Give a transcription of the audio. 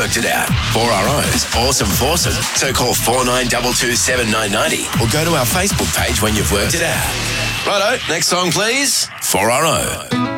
worked it out. 4RO's awesome foursome. So call 4922 7990 or go to our Facebook page when you've worked it out. Righto, next song please. 4RO.